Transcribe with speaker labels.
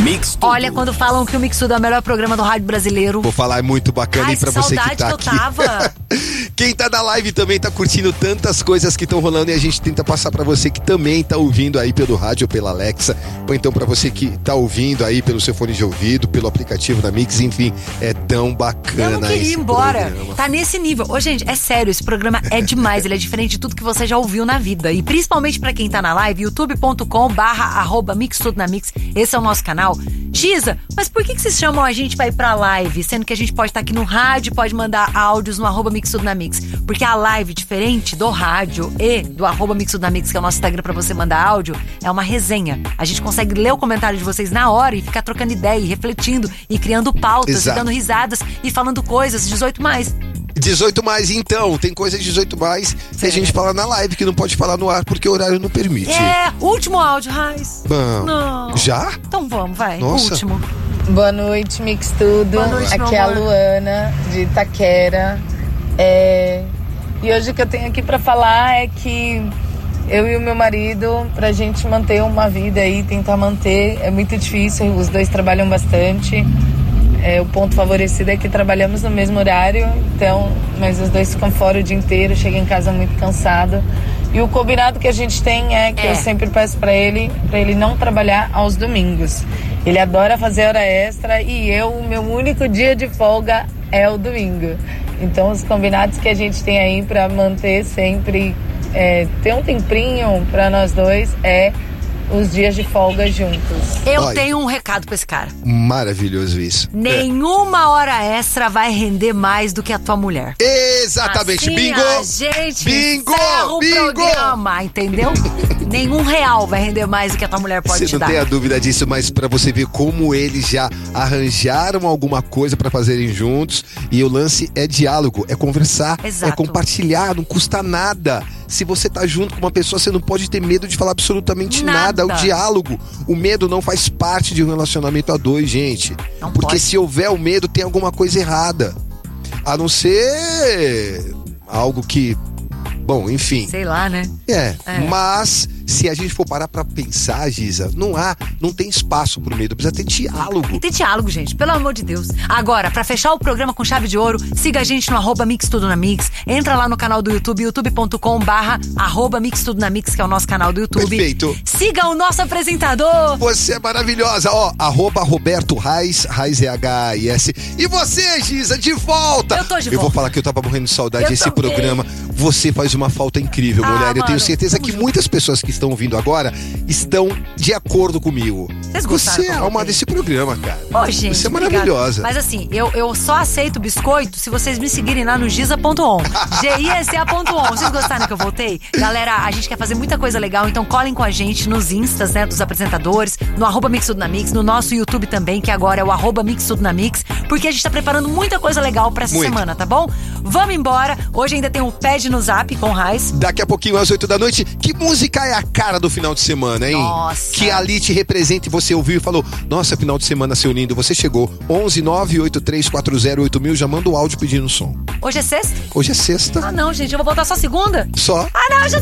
Speaker 1: Mix Tudo.
Speaker 2: Olha, quando falam que o Mix Tudo é o melhor programa do rádio brasileiro.
Speaker 3: Vou falar, é muito bacana.
Speaker 2: Ai,
Speaker 3: e pra você que tá aqui. Quem tá na live também tá curtindo tantas coisas que estão rolando e a gente tenta passar pra você que também tá ouvindo aí pelo rádio ou pela Alexa, ou então pra você que tá ouvindo aí pelo seu fone de ouvido, pelo aplicativo da Mix, enfim, é tão bacana.
Speaker 2: Eu não queria ir embora.
Speaker 3: Programa.
Speaker 2: Tá nesse nível. Ô, gente, é sério, esse programa é demais. Ele é diferente de tudo que você já ouviu na vida. E principalmente pra quem tá na live, youtube.com/mixtudonamix. Esse é o nosso canal. Giza, mas por que vocês chamam a gente pra ir pra live? Sendo que a gente pode estar aqui no rádio, pode mandar áudios no @mixtudonamix. Porque a live, diferente do rádio e do @mixtudonamix, que é o nosso Instagram pra você mandar áudio, é uma resenha. A gente consegue ler o comentário de vocês na hora e ficar trocando ideia, e refletindo, e criando pautas,
Speaker 3: Exato.
Speaker 2: e dando risadas, e falando coisas 18+.
Speaker 3: 18+, então, tem coisa de 18+, que a gente fala na live, que não pode falar no ar, porque o horário não permite.
Speaker 2: Último áudio, Raiz.
Speaker 3: Bom,
Speaker 2: Não.
Speaker 3: já?
Speaker 2: Então vamos, vai.
Speaker 3: Nossa.
Speaker 2: Último.
Speaker 4: Boa noite, Mix Tudo.
Speaker 2: Boa noite,
Speaker 4: aqui
Speaker 2: meu
Speaker 4: é a
Speaker 2: amor.
Speaker 4: Luana, de Itaquera. E hoje o que eu tenho aqui pra falar é que eu e o meu marido, pra gente manter uma vida aí, tentar manter, é muito difícil, os dois trabalham bastante. O ponto favorecido é que trabalhamos no mesmo horário, então, mas os dois ficam fora o dia inteiro, chegam em casa muito cansado. E o combinado que a gente tem é que eu sempre peço pra ele não trabalhar aos domingos. Ele adora fazer hora extra e o meu único dia de folga é o domingo. Então os combinados que a gente tem aí pra manter sempre, ter um tempinho pra nós dois os dias de folga juntos.
Speaker 2: Eu tenho um recado pra esse cara.
Speaker 3: Maravilhoso isso.
Speaker 2: Nenhuma hora extra vai render mais do que a tua mulher.
Speaker 3: Exatamente,
Speaker 2: assim,
Speaker 3: bingo!
Speaker 2: A gente
Speaker 3: Bingo!
Speaker 2: encerra o
Speaker 3: Bingo!
Speaker 2: programa, entendeu? Nenhum real vai render mais do que a tua mulher pode
Speaker 3: Você
Speaker 2: te
Speaker 3: não
Speaker 2: dar.
Speaker 3: tem a dúvida disso, mas pra você ver como eles já arranjaram alguma coisa pra fazerem juntos. E o lance é diálogo, é conversar,
Speaker 2: Exato.
Speaker 3: é compartilhar, não custa nada. Se você tá junto com uma pessoa, você não pode ter medo de falar absolutamente nada. O diálogo, o medo não faz parte de um relacionamento a dois, gente.
Speaker 2: Não
Speaker 3: Porque
Speaker 2: pode.
Speaker 3: se houver o medo, tem alguma coisa errada. A não ser algo que... Bom, enfim.
Speaker 2: Sei lá, né?
Speaker 3: Mas se a gente for parar pra pensar, Giza, não tem espaço pro medo, precisa ter diálogo.
Speaker 2: E tem diálogo, gente, pelo amor de Deus. Agora, pra fechar o programa com chave de ouro, siga a gente no @mixtudonamix. Entra lá no canal do YouTube, youtube.com/mixtudonamix, que é o nosso canal do YouTube.
Speaker 3: Perfeito.
Speaker 2: Siga o nosso apresentador.
Speaker 3: Você é maravilhosa, @Roberto Raiz, Raiz é H-I-S. E você, Giza, de volta.
Speaker 2: Eu tô de
Speaker 3: Eu vou
Speaker 2: volta.
Speaker 3: falar que eu tava morrendo de saudade
Speaker 2: Eu
Speaker 3: desse
Speaker 2: também.
Speaker 3: programa. Você faz uma falta incrível, mulher. Eu tenho
Speaker 2: mano,
Speaker 3: certeza que muitas pessoas que estão ouvindo agora estão de acordo comigo.
Speaker 2: Vocês gostaram
Speaker 3: Você é
Speaker 2: que eu
Speaker 3: a alma
Speaker 2: voltei?
Speaker 3: desse programa, cara.
Speaker 2: Ô, gente,
Speaker 3: Você é
Speaker 2: obrigada.
Speaker 3: maravilhosa.
Speaker 2: Mas assim, eu só aceito biscoito se vocês me seguirem lá no giza.on. GISA.on. Vocês gostaram que eu voltei? Galera, a gente quer fazer muita coisa legal, então colhem com a gente nos instas, né, dos apresentadores, no @mixtudonamix, no nosso YouTube também, que agora é o @mixtudonamix, porque a gente tá preparando muita coisa legal pra essa semana, tá bom? Vamos embora. Hoje ainda tem o Pede no Zap com Raiz.
Speaker 3: Daqui a pouquinho, às 8 da noite, que música é a cara do final de semana, hein?
Speaker 2: Nossa.
Speaker 3: Que ali te representa e você ouviu e falou, nossa, final de semana seu lindo, você chegou. 11-983408000, já manda o áudio pedindo som.
Speaker 2: Hoje é sexta?
Speaker 3: Hoje é sexta.
Speaker 2: Ah, não, gente, eu vou voltar só segunda?
Speaker 3: Só.
Speaker 2: Ah, não, já